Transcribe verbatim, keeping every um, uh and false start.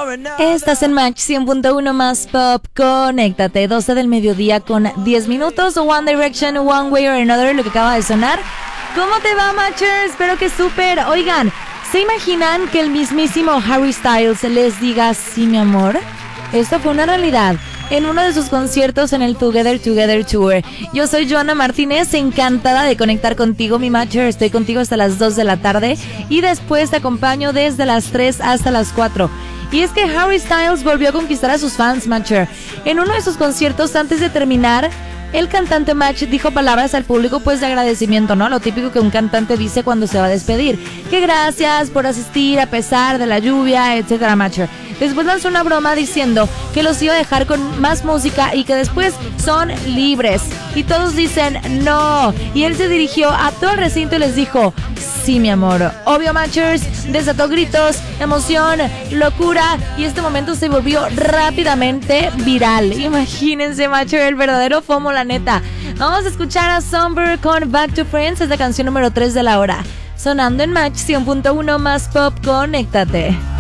Estás en Match cien punto uno más Pop. Conéctate, doce del mediodía con diez minutos. One Direction, One Way or Another, lo que acaba de sonar. ¿Cómo te va, Matchers? Espero que súper. Oigan, ¿se imaginan que el mismísimo Harry Styles les diga sí, mi amor? Esto fue una realidad en uno de sus conciertos en el Together Together Tour. Yo soy Joana Martínez, encantada de conectar contigo, mi Matcher. Estoy contigo hasta las dos de la tarde y después te acompaño desde las tres hasta las cuatro. Y es que Harry Styles volvió a conquistar a sus fans, Matcher. En uno de sus conciertos, antes de terminar, el cantante Match dijo palabras al público pues de agradecimiento, ¿no? Lo típico que un cantante dice cuando se va a despedir. Que gracias por asistir a pesar de la lluvia, etcétera, Matcher. Después lanzó una broma diciendo que los iba a dejar con más música y que después son libres. Y todos dicen no. Y él se dirigió a todo el recinto y les dijo sí, mi amor. Obvio, Matchers, desató gritos, emoción, locura y este momento se volvió rápidamente viral. Imagínense, Matcher, el verdadero FOMO, la neta. Vamos a escuchar a Somber con Back to Friends, es la canción número tres de la hora. Sonando en Match cien punto uno más Pop, conéctate.